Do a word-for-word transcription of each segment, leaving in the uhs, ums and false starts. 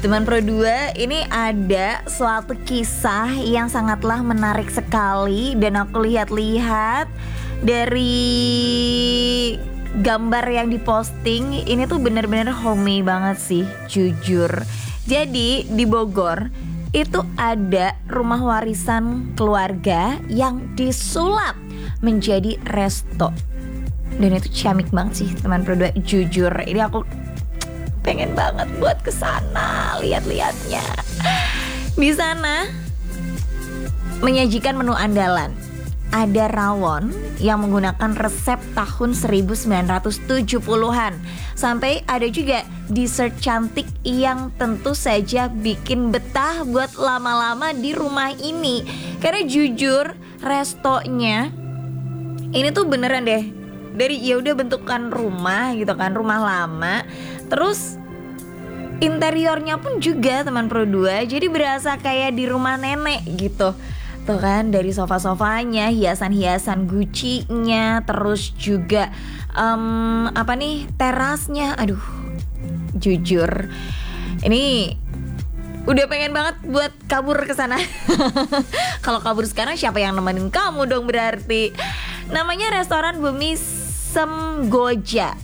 Teman Pro dua, ini ada suatu kisah yang sangatlah menarik sekali. Dan aku lihat-lihat dari gambar yang diposting, ini tuh bener-bener homey banget sih, jujur. Jadi di Bogor itu ada rumah warisan keluarga yang disulap menjadi resto. Dan itu ciamik banget sih teman Pro dua, jujur. Ini aku pengen banget buat kesana lihat-lihatnya. Di sana menyajikan menu andalan. Ada rawon yang menggunakan resep tahun seribu sembilan ratus tujuh puluhan. Sampai ada juga dessert cantik yang tentu saja bikin betah buat lama-lama di rumah ini. Karena jujur restonya ini tuh beneran deh, dari ya udah bentukan rumah gitu kan, rumah lama. Terus interiornya pun juga teman Pro dua, jadi berasa kayak di rumah nenek gitu. Tuh kan, dari sofa-sofanya, hiasan-hiasan Gucci-nya, terus juga um, apa nih, terasnya. Aduh, jujur ini udah pengen banget buat kabur ke sana. Kalau kabur sekarang siapa yang nemenin kamu dong berarti. Namanya restoran Bumi Semboja.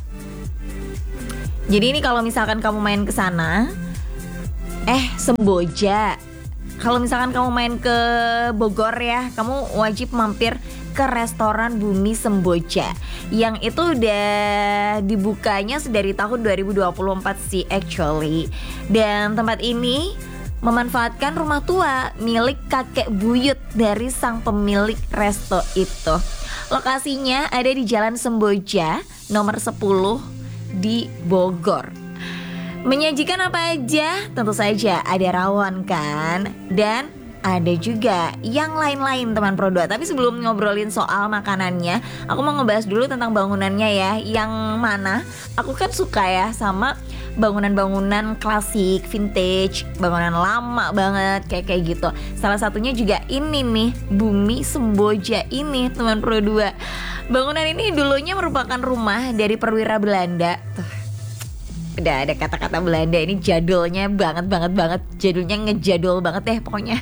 Jadi ini kalau misalkan kamu main ke sana, eh Semboja. Kalau misalkan kamu main ke Bogor ya, kamu wajib mampir ke restoran Bumi Semboja. Yang itu udah dibukanya dari tahun dua ribu dua puluh empat sih actually. Dan tempat ini memanfaatkan rumah tua milik kakek buyut dari sang pemilik resto itu. Lokasinya ada di Jalan Semboja nomor sepuluh di Bogor. Menyajikan apa aja? Tentu saja ada rawon kan, dan ada juga yang lain-lain teman Pro dua. Tapi sebelum ngobrolin soal makanannya, aku mau ngebahas dulu tentang bangunannya ya. Yang mana aku kan suka ya sama bangunan-bangunan klasik, vintage, bangunan lama banget kayak kayak gitu. Salah satunya juga ini nih, Bumi Semboja ini teman Pro dua. Bangunan ini dulunya merupakan rumah dari perwira Belanda. Tuh, udah ada kata-kata Belanda, ini jadulnya banget banget banget, jadulnya ngejadul banget deh pokoknya.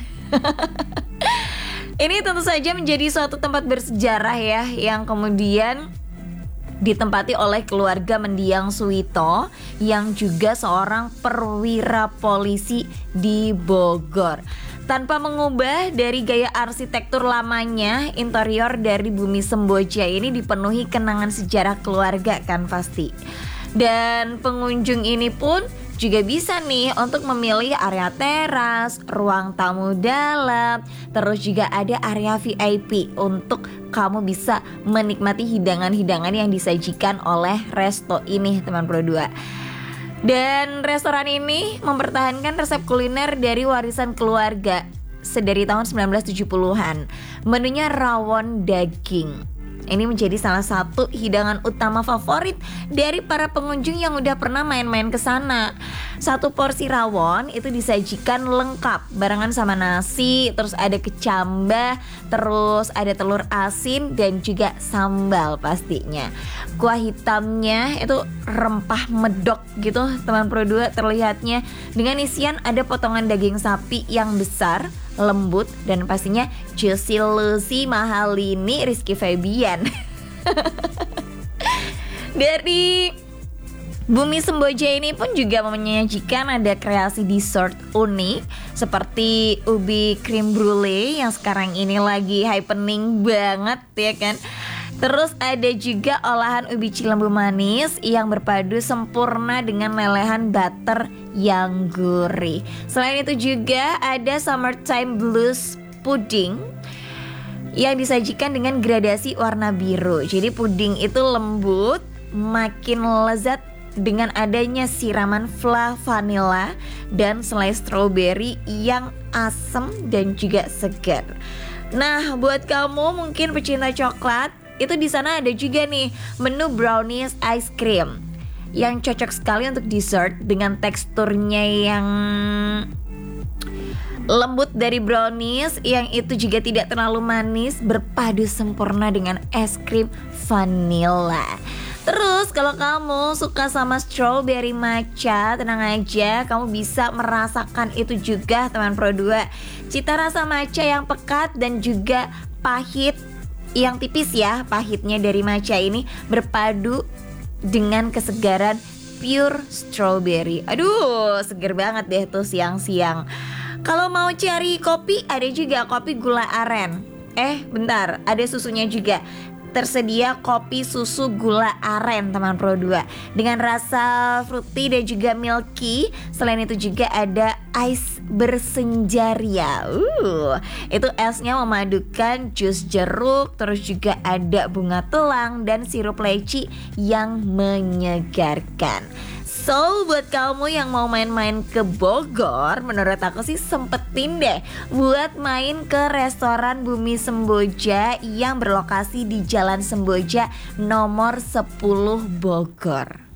Ini tentu saja menjadi suatu tempat bersejarah ya, yang kemudian ditempati oleh keluarga mendiang Suwito yang juga seorang perwira polisi di Bogor. Tanpa mengubah dari gaya arsitektur lamanya, interior dari Bumi Semboja ini dipenuhi kenangan sejarah keluarga kan pasti. Dan pengunjung ini pun juga bisa nih untuk memilih area teras, ruang tamu dalam, terus juga ada area V I P untuk kamu bisa menikmati hidangan-hidangan yang disajikan oleh resto ini teman Pro dua. Dan restoran ini mempertahankan resep kuliner dari warisan keluarga sedari tahun sembilan belas tujuh puluhan. Menunya rawon daging. Ini menjadi salah satu hidangan utama favorit dari para pengunjung yang udah pernah main-main ke sana. Satu porsi rawon itu disajikan lengkap barengan sama nasi, terus ada kecambah, terus ada telur asin dan juga sambal pastinya. Kuah hitamnya itu rempah medok gitu teman Pro dua terlihatnya, dengan isian ada potongan daging sapi yang besar, lembut, dan pastinya Juicy Lucy Mahalini Rizky Febian. Dari Bumi Semboja ini pun juga menyajikan ada kreasi dessert unik seperti ubi cream brulee yang sekarang ini lagi happening banget ya kan. Terus ada juga olahan ubi cilembu manis yang berpadu sempurna dengan lelehan butter yang gurih. Selain itu juga ada summertime blues pudding yang disajikan dengan gradasi warna biru. Jadi puding itu lembut, makin lezat dengan adanya siraman fla vanilla dan selai strawberry yang asam dan juga segar. Nah, buat kamu mungkin pecinta coklat, itu di sana ada juga nih menu brownies ice cream yang cocok sekali untuk dessert dengan teksturnya yang Lembut dari brownies yang itu juga tidak terlalu manis, berpadu sempurna dengan es krim vanilla. Terus kalau kamu suka sama strawberry matcha, tenang aja, kamu bisa merasakan itu juga teman Pro dua. Cita rasa matcha yang pekat dan juga pahit yang tipis ya, pahitnya dari matcha ini berpadu dengan kesegaran pure strawberry. Aduh, seger banget deh tuh siang-siang. Kalau mau cari kopi, ada juga kopi gula aren. Eh bentar, ada susunya juga. Tersedia kopi susu gula aren teman Pro dua dengan rasa fruity dan juga milky. Selain itu juga ada ice bersenjaria. Uh, itu esnya memadukan jus jeruk, terus juga ada bunga telang dan sirup leci yang menyegarkan. So buat kamu yang mau main-main ke Bogor, menurut aku sih sempetin deh buat main ke restoran Bumi Semboja yang berlokasi di Jalan Semboja nomor sepuluh Bogor.